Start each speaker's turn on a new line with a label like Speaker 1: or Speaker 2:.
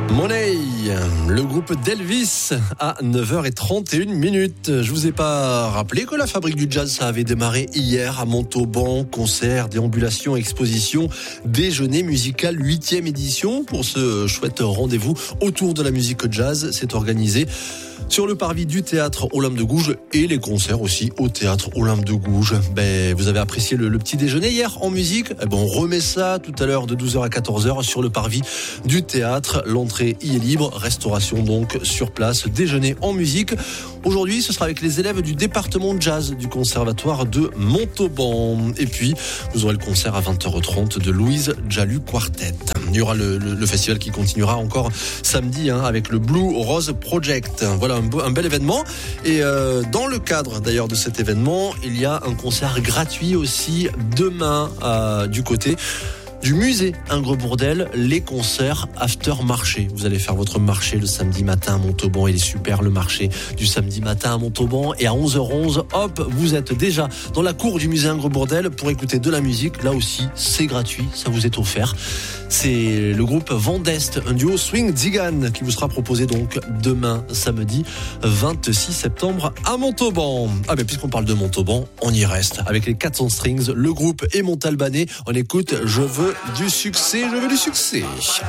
Speaker 1: Money, le groupe d'Elvis à 9h31. Je vous ai pas rappelé que la Fabrique du Jazz, ça avait démarré hier à Montauban. Concert, déambulation, exposition, déjeuner musical, 8e édition. Pour ce chouette rendez-vous autour de la musique jazz, c'est organisé sur le parvis du théâtre Olympe de Gouges et les concerts aussi au théâtre Olympe de Gouges. Vous avez apprécié le petit déjeuner hier en musique. On remet ça tout à l'heure de 12h à 14h sur le parvis du théâtre. L'entrée y est libre, restauration donc sur place, déjeuner en musique. Aujourd'hui, ce sera avec les élèves du département jazz du conservatoire de Montauban. Et puis, vous aurez le concert à 20h30 de Louise Jallu Quartet. Il y aura le festival qui continuera encore samedi avec le Blue Rose Project. Voilà un bel événement. Et dans le cadre d'ailleurs de cet événement, il y a un concert gratuit aussi demain du côté du musée Ingres-Bourdelle, les concerts after marché. Vous allez faire votre marché le samedi matin à Montauban. Il est super le marché du samedi matin à Montauban. Et à 11h11, hop, vous êtes déjà dans la cour du musée Ingres-Bourdelle pour écouter de la musique. Là aussi, c'est gratuit, ça vous est offert. C'est le groupe Vent d'Est, un duo swing Zigan qui vous sera proposé donc demain samedi 26 septembre à Montauban. Puisqu'on parle de Montauban, on y reste avec les 400 Strings, le groupe et Montalbanais. On écoute Je veux du succès.